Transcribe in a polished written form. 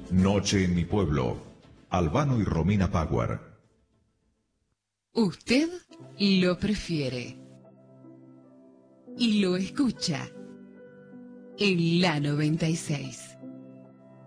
Noche en mi pueblo. Albano y Romina Power. Usted lo prefiere. Y lo escucha en la 96.